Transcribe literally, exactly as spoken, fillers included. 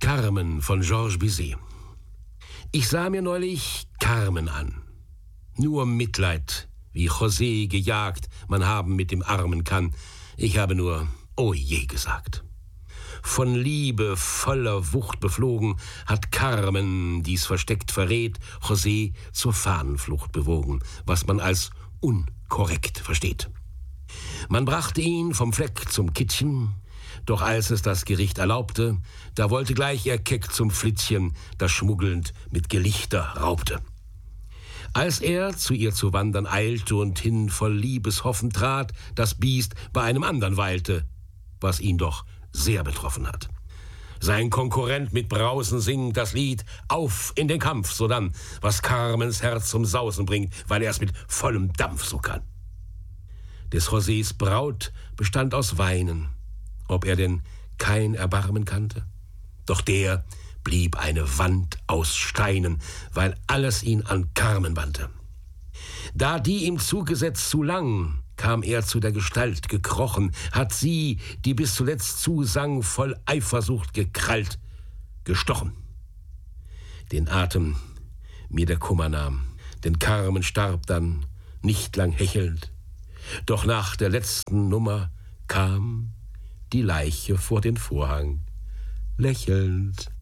Carmen von Georges Bizet. Ich sah mir neulich Carmen an. Nur Mitleid, wie José gejagt, man haben mit dem Armen kann. Ich habe nur oh je gesagt. Von Liebe voller Wucht beflogen, hat Carmen, die's versteckt verrät, José zur Fahnenflucht bewogen, was man als unkorrekt versteht. Man brachte ihn vom Fleck zum Kittchen, doch als es das Gericht erlaubte, da wollte gleich er keck zum Flittchen, das schmuggelnd mit Gelichter raubte. Als er zu ihr zu wandern eilte und hin voll Liebeshoffen trat, das Biest bei einem andern weilte, was ihn doch sehr betroffen hat. Sein Konkurrent mit Brausen singt das Lied auf in den Kampf, sodann, was Carmens Herz zum Sausen bringt, weil er es mit vollem Dampf so kann. Des Josés Braut bestand aus Weinen, ob er denn kein Erbarmen kannte. Doch der blieb eine Wand aus Steinen, weil alles ihn an Carmen bannte. Da die ihm zugesetzt zu lang, kam er zu der Gestalt gekrochen, hat sie, die bis zuletzt zusang, voll Eifersucht gekrallt, gestochen. Den Atem mir der Kummer nahm, denn Carmen starb dann, nicht lang hechelnd, doch nach der letzten Nummer kam die Leiche vor den Vorhang, lächelnd.